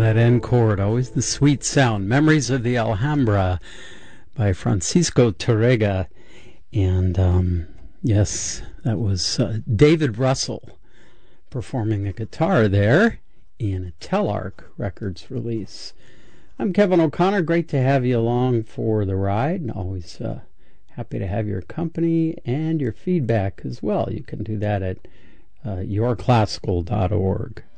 that end chord, always the sweet sound. Memories of the Alhambra by Francisco Tárrega. And yes, that was David Russell performing the guitar there in a Telarc Records release. I'm Kevin O'Connor. Great to have you along for the ride, and always happy to have your company and your feedback as well. You can do that at yourclassical.org.